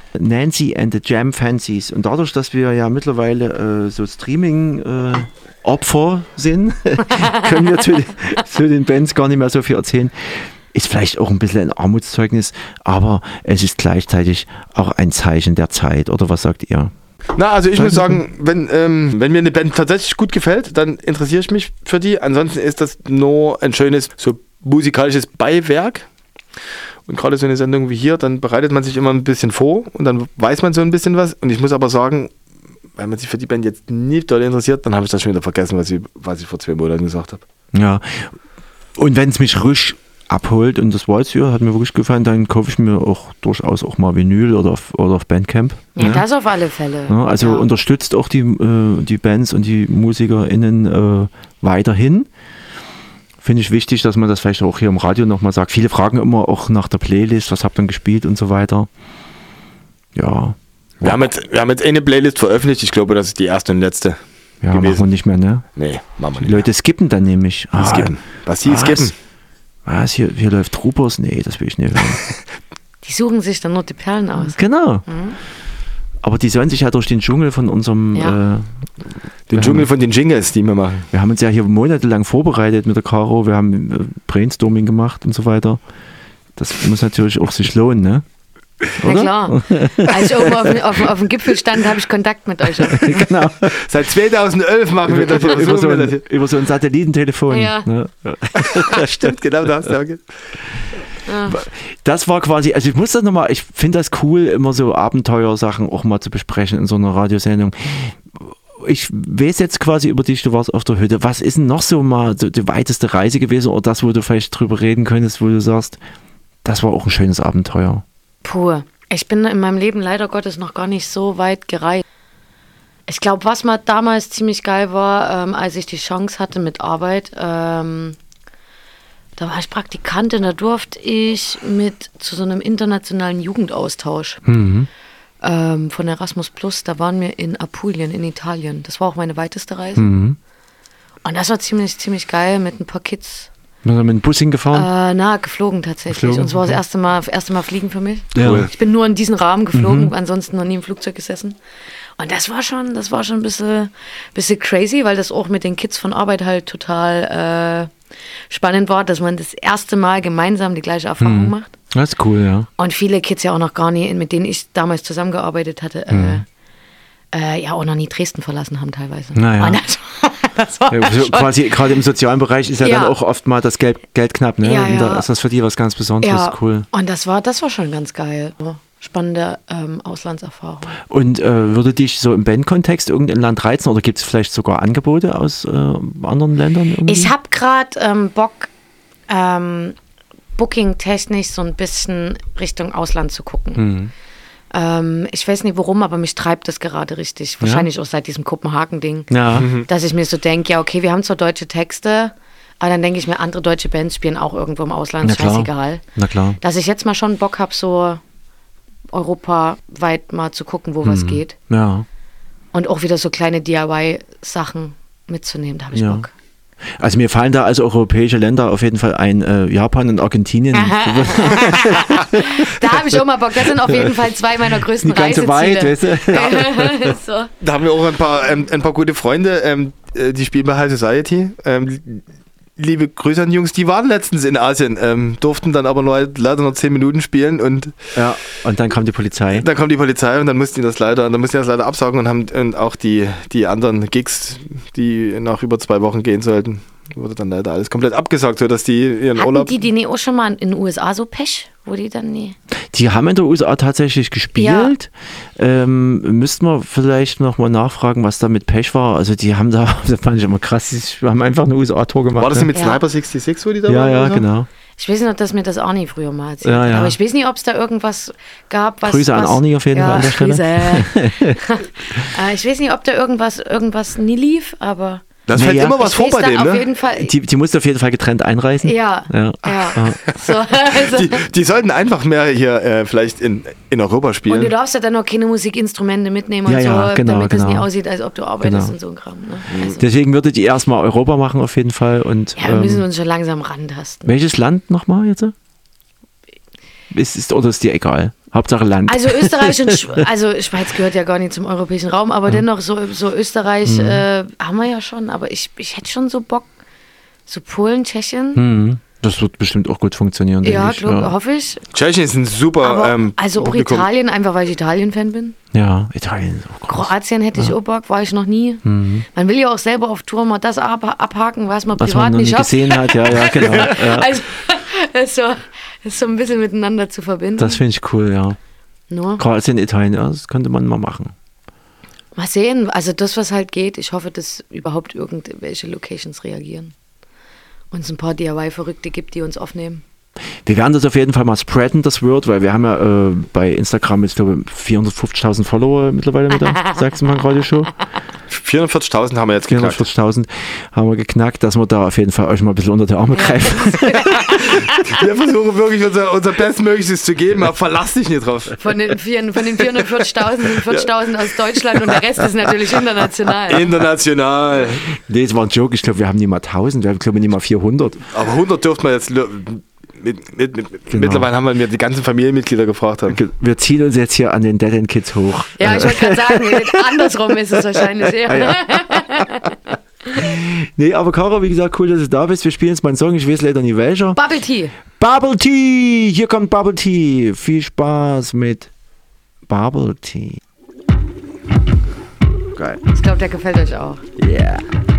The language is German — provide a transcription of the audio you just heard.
Nancy and the Jam Fancies. Und dadurch, dass wir ja mittlerweile so Streaming-Opfer sind, können wir zu den Bands gar nicht mehr so viel erzählen. Ist vielleicht auch ein bisschen ein Armutszeugnis, aber es ist gleichzeitig auch ein Zeichen der Zeit. Oder was sagt ihr? Na, also ich muss sagen, wenn mir eine Band tatsächlich gut gefällt, dann interessiere ich mich für die. Ansonsten ist das nur ein schönes, so musikalisches Beiwerk. Und gerade so eine Sendung wie hier, dann bereitet man sich immer ein bisschen vor und dann weiß man so ein bisschen was. Und ich muss aber sagen, wenn man sich für die Band jetzt nicht doll interessiert, dann habe ich das schon wieder vergessen, was ich vor 2 Monaten gesagt habe. Ja, und wenn es mich ruhig abholt und das war jetzt hier, hat mir wirklich gefallen, dann kaufe ich mir auch durchaus auch mal Vinyl oder auf Bandcamp. Ja, ne? Das auf alle Fälle. Ja, also unterstützt auch die Bands und die MusikerInnen weiterhin. Finde ich wichtig, dass man das vielleicht auch hier im Radio nochmal sagt. Viele fragen immer auch nach der Playlist, was habt ihr denn gespielt und so weiter. Ja. Wir haben jetzt eine Playlist veröffentlicht, ich glaube, das ist die erste und letzte. Ja, gewesen. Machen wir nicht mehr, ne? Nee, machen wir nicht. Die Leute skippen dann nämlich. Skippen. Was sie skippen? Was? Hier läuft Troopers? Nee, das will ich nicht hören. Die suchen sich dann nur die Perlen aus. Genau. Mhm. Aber die sollen sich ja durch den Dschungel von unserem... den Dschungel von den Jingles, die wir machen. Wir haben uns ja hier monatelang vorbereitet mit der Caro. Wir haben Brainstorming gemacht und so weiter. Das muss natürlich auch sich lohnen, ne? Oder? Na klar. Als ich oben auf dem Gipfel stand, habe ich Kontakt mit euch. Genau. Seit 2011 machen wir das über so ein Satellitentelefon. Ja. Ne? Das stimmt, genau das. Danke. Das war quasi, also ich muss das nochmal, ich finde das cool, immer so Abenteuersachen auch mal zu besprechen in so einer Radiosendung. Ich weiß jetzt quasi über dich, du warst auf der Hütte. Was ist denn noch so mal die weiteste Reise gewesen oder das, wo du vielleicht drüber reden könntest, wo du sagst, das war auch ein schönes Abenteuer? Puh, ich bin in meinem Leben leider Gottes noch gar nicht so weit gereist. Ich glaube, was mal damals ziemlich geil war, als ich die Chance hatte mit Arbeit, da war ich Praktikantin, da durfte ich mit zu so einem internationalen Jugendaustausch von Erasmus Plus, da waren wir in Apulien in Italien. Das war auch meine weiteste Reise. Und das war ziemlich geil mit ein paar Kids. Mit dem Bus hingefahren? Geflogen tatsächlich. Und es war das erste Mal Fliegen für mich. Ja. Ich bin nur in diesen Rahmen geflogen, ansonsten noch nie im Flugzeug gesessen. Und das war schon ein bisschen crazy, weil das auch mit den Kids von Arbeit halt total spannend war, dass man das erste Mal gemeinsam die gleiche Erfahrung macht. Das ist cool, ja. Und viele Kids ja auch noch gar nie, mit denen ich damals zusammengearbeitet hatte, ja auch noch nie Dresden verlassen haben teilweise. Naja. Und das war quasi gerade im sozialen Bereich ist ja dann auch oft mal das Geld knapp, ne? Ja, Und da ist das für die was ganz Besonderes, cool. Und das war schon ganz geil. Spannende Auslandserfahrung. Und würde dich so im Bandkontext irgendein Land reizen oder gibt es vielleicht sogar Angebote aus anderen Ländern? Irgendwie? Ich habe gerade Bock, booking-technisch so ein bisschen Richtung Ausland zu gucken. Ich weiß nicht warum, aber mich treibt das gerade richtig. Wahrscheinlich auch seit diesem Kopenhagen-Ding. Ja. Dass ich mir so denke, ja okay, wir haben zwar deutsche Texte, aber dann denke ich mir, andere deutsche Bands spielen auch irgendwo im Ausland, scheißegal. Na klar. Dass ich jetzt mal schon Bock habe, so europaweit mal zu gucken, wo was geht. Ja. Und auch wieder so kleine DIY-Sachen mitzunehmen, da habe ich Bock. Also mir fallen da also europäische Länder auf jeden Fall ein, Japan und Argentinien. Da habe ich auch mal Bock. Das sind auf jeden Fall 2 meiner größten Reiseziele. Weit, weißt du? So. Da haben wir auch ein paar gute Freunde, die spielen bei High Society. Liebe Grüße an die Jungs, die waren letztens in Asien, durften dann aber leider nur 10 Minuten spielen und dann kam die Polizei. Dann kam die Polizei und dann mussten die das leider absagen und haben auch die anderen Gigs, die nach über 2 Wochen gehen sollten, wurde dann leider alles komplett abgesagt, sodass die ihren Urlaub... Hatten die auch schon mal in den USA so Pech, wo die dann nie... Die haben in der USA tatsächlich gespielt. Ja. Müssten wir vielleicht nochmal nachfragen, was da mit Pech war. Also die haben da, das fand ich immer krass, die haben einfach eine USA-Tour gemacht. War das mit Sniper 66, wo die da waren? Ja, genau. Ich weiß nicht, dass mir das Arnie früher mal erzählt hat. Ja. Aber ich weiß nicht, ob es da irgendwas gab, was... Grüße an Arnie auf jeden Fall an der Stelle. Ich weiß nicht, ob da irgendwas nie lief, aber... Das fällt immer was vor bei dem, ne? Auf jeden Fall, die musste auf jeden Fall getrennt einreisen. Ja. So, also. Die sollten einfach mehr hier vielleicht in Europa spielen. Und du darfst ja dann auch keine Musikinstrumente mitnehmen und damit es nicht aussieht, als ob du arbeitest und so ein Kram. Ne? Also. Deswegen würdet ihr erstmal Europa machen auf jeden Fall. Und, wir müssen uns schon langsam rantasten. Welches Land nochmal jetzt? Oder ist dir egal? Hauptsache Land. Also Österreich und Schweiz gehört ja gar nicht zum europäischen Raum, aber dennoch so Österreich haben wir ja schon, aber ich hätte schon so Bock, so Polen, Tschechien. Das wird bestimmt auch gut funktionieren, denke ich. Hoffe ich. Tschechien ist ein super Aber, auch Publikum. Italien, einfach weil ich Italien-Fan bin. Ja, Italien ist auch groß. Kroatien hätte ich auch Bock, war ich noch nie. Man will ja auch selber auf Tour mal das abhaken, was man Was privat man noch nicht nicht schafft. gesehen hat, ja, genau. Ja. Also, das ist so ein bisschen miteinander zu verbinden. Das finde ich cool, ja. Nur. Kroatien, Italien, ja, das könnte man mal machen. Mal sehen, also das, was halt geht. Ich hoffe, dass überhaupt irgendwelche Locations reagieren. Und es ein paar DIY-Verrückte gibt, die uns aufnehmen. Wir werden das auf jeden Fall mal spreaden, das Word, weil wir haben ja bei Instagram jetzt, glaube ich, 450.000 Follower mittlerweile mit der Sachsenpunk-Radio-Show. 44.000 haben wir jetzt geknackt. 440.000 haben wir geknackt, dass wir da auf jeden Fall euch mal ein bisschen unter die Arme greifen. Wir versuchen wirklich unser Bestmöglichstes zu geben, aber verlass dich nicht drauf. Von den 440.000 sind 40.000 aus Deutschland und der Rest ist natürlich international. International. Nee, es war ein Joke, ich glaube, wir haben nicht mal 1000, wir haben, glaube ich, nicht mal 400. Aber 100 dürften wir jetzt... Mittlerweile haben wir die ganzen Familienmitglieder gefragt haben. Wir ziehen uns jetzt hier an den Dead End Kids hoch. Ja, ich wollte gerade sagen, andersrum ist es wahrscheinlich eher. Ja. Nee, aber Caro, wie gesagt, cool, dass du da bist. Wir spielen jetzt mal einen Song, ich weiß leider nicht welcher. Bubble Tea. Bubble Tea! Hier kommt Bubble Tea. Viel Spaß mit Bubble Tea. Geil. Ich glaube, der gefällt euch auch. Yeah.